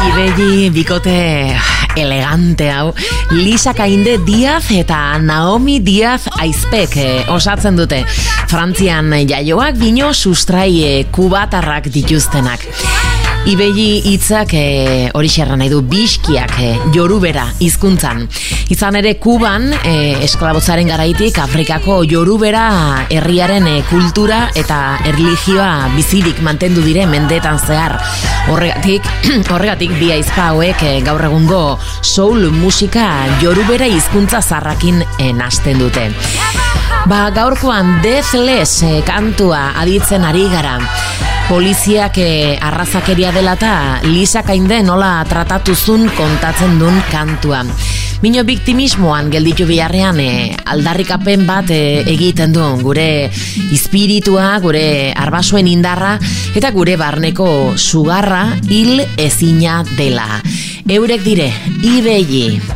Ibelli bikote elegante hau Lisa Kainde Diaz eta Naomi Diaz Aizpek osatzen dute. Frantzian jaioak bino sustrai kubatarrak dituztenak. Ibelli hitzak hori xerra nahi du biskiak jorubera hizkuntzan. Izan ere Kuban esklabotzaren garaitik Afrikako jorubera herriaren kultura eta erlijioa bizirik mantendu dire mendeetan zehar. Horregatik bi aizpa hauek gaur egungo soul musika jorubera hizkuntza zarrakin nahasten dute. Gaurkoan Deathless kantua aditzen ari gara. Poliziak arrazakeria dela eta Lisa Kainde nola tratatuzun kontatzen duen kantua. Mino biktimismoan gelditu biharrean aldarrikapen bat egiten du gure espiritua, gure arbasoen indarra eta gure barneko sugarra hil ezina dela. Eurek dire, Ibelli.